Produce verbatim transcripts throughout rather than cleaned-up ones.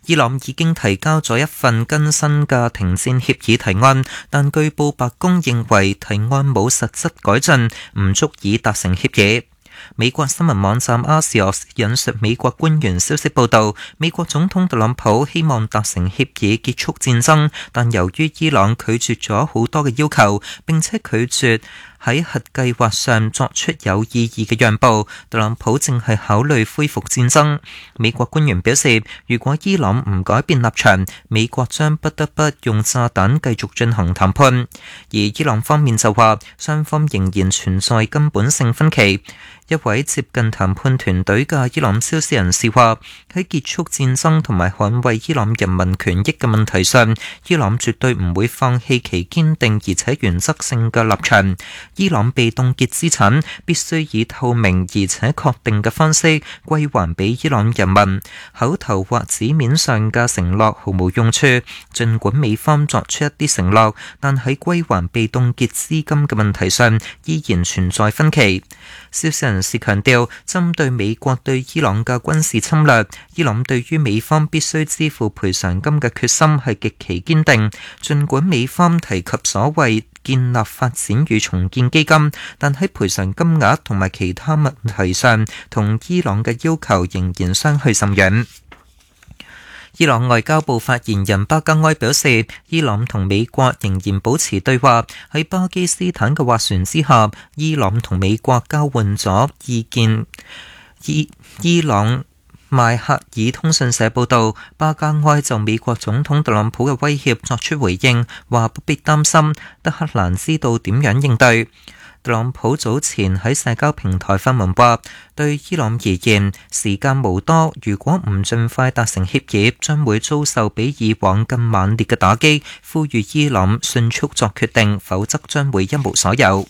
伊朗已經提交咗一份更新嘅停戰協議提案，但據報白宮認為提案冇實質改進，唔足以達成協議。美國新聞網站 Axios 引述美國官員消息報道，美國總統特朗普希望達成協議結束戰爭，但由於伊朗拒絕咗好多嘅要求，並且拒絕喺核計劃上作出有意義嘅讓步，特朗普正係考慮恢復戰爭。美國官員表示，如果伊朗唔改變立場，美國將不得不用炸彈繼續進行談判。而伊朗方面就話，雙方仍然存在根本性分歧。一位接近談判團隊嘅伊朗消息人士話，喺結束戰爭同埋捍衛伊朗人民權益嘅問題上，伊朗絕對唔會放棄其堅定而且原則性嘅立場。伊朗被凍結資產必須以透明而且確定嘅方式歸還俾伊朗人民，口頭或紙面上嘅承諾毫無用處。儘管美方作出一啲承諾，但喺歸還被凍結資金嘅問題上依然存在分歧。消息人士強調，針對美國對伊朗嘅軍事侵略，伊朗對於美方必須支付賠償金嘅決心係極其堅定。儘管美方提及所謂建立發展與重建基金，但喺賠償金額同埋其他問題上，同伊朗嘅要求仍然相去甚遠。伊朗外交部發言人巴加埃表示，伊朗同美國仍然保持對話。喺巴基斯坦嘅斡旋之下，伊朗同美國交換咗意見。伊伊朗邁克爾通訊社報道，巴加埃就美國總統特朗普嘅威脅作出回應，話不必擔心，德黑蘭知道點樣應對。特朗普早前喺社交平台發文話，對伊朗而言，時間無多，如果唔盡快達成協議，將會遭受比以往更猛烈嘅打擊，呼籲伊朗迅速作決定，否則將會一無所有。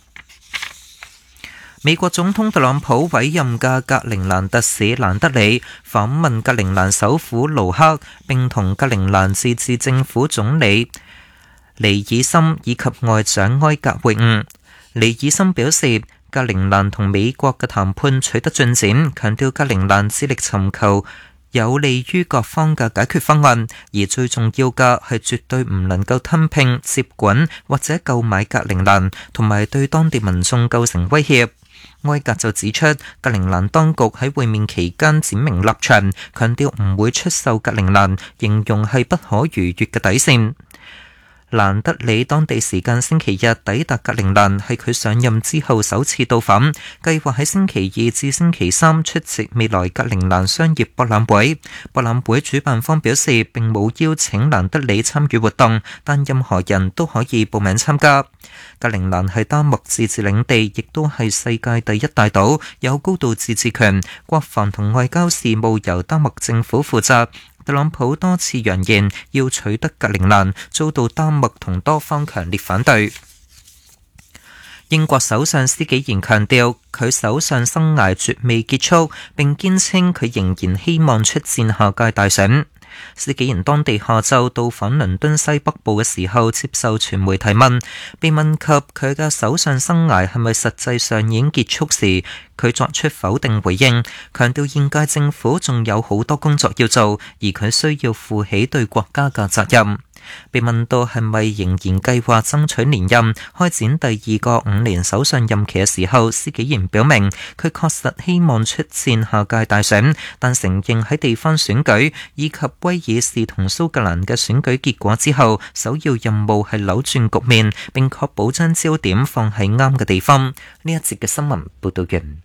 美國總統特朗普委任嘅格陵蘭特使蘭德里訪問格陵蘭首府盧克，並同格陵蘭自治政府總理尼爾森以及外長埃格會晤。尼爾森表示，格陵蘭同美國嘅談判取得進展，強調格陵蘭致力尋求有利於各方嘅解決方案，而最重要嘅係絕對唔能夠吞併、接管或者購買格陵蘭，同埋對當地民眾構成威脅。埃格就指出，格陵蘭當局喺會面期間闡明立場，強調唔會出售格陵蘭，形容係不可逾越嘅底線。蘭德里當地時間星期日抵達格陵蘭，係佢上任之後首次到訪，計劃喺星期二至星期三出席未來格陵蘭商業博覽會。博覽會主辦方表示並冇邀請蘭德里參與活動，但任何人都可以報名參加。格陵蘭係丹麥自治領地，亦都係世界第一大島，有高度自治權，國防同外交事務由丹麥政府負責。特朗普多次揚言要取得格陵蘭，遭到丹麥同多方強烈反對。英國首相施紀賢強調，佢首相生涯絕未結束，並堅稱佢仍然希望出戰下屆大選。施紀賢當地下晝到訪倫敦西北部嘅時候，接受傳媒提問，被問及佢嘅首相生涯係咪實際上已經結束時，佢作出否定回應，強調現屆政府仲有好多工作要做，而佢需要負起對國家嘅責任。被問到係咪仍然計劃爭取連任，開展第二個五年首相任期嘅時候，施紀賢表明佢確實希望出戰下屆大選，但承認喺地方選舉以及威爾士同蘇格蘭嘅選舉結果之後，首要任務係扭轉局面，並確保將焦點放喺啱嘅地方。呢一節嘅新聞報道完。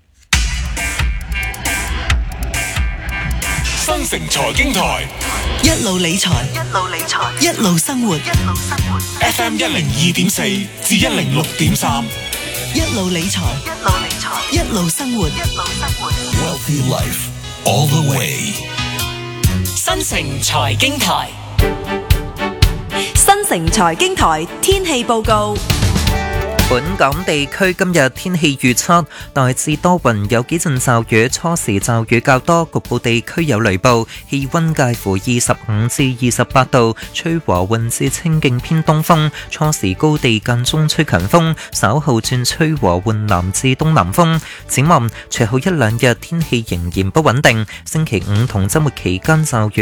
新城財經台一路理財，一路理財，一路生活，一路生活。 F M 一零二點四至一零六點三， 一路理財，一路理財，一路生活，一路生活。 Wealthy Life all the way。 新城財經台，新城財經台天氣報告。 本港地區今日天氣預測大致多雲，有幾陣驟雨，初時驟雨較多，局部地區有雷暴，氣溫介乎二十五至二十八度，吹和緩至清勁偏東風，初時高地間中吹強風，稍後轉吹和緩南至東南風。展望隨後一兩日天氣仍然不穩定，星期五同週末期間驟雨